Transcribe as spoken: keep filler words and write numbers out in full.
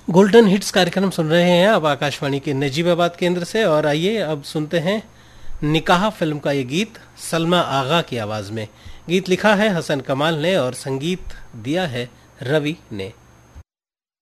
Golden hits कार्यक्रम सुन रहे हैं अब आकाशवाणी के नजीबाबाद केंद्र से। और आइए अब सुनते हैं निकाह फिल्म का ये गीत सलमा आगा की आवाज में। गीत लिखा है हसन कमाल ने और संगीत दिया है रवि ने।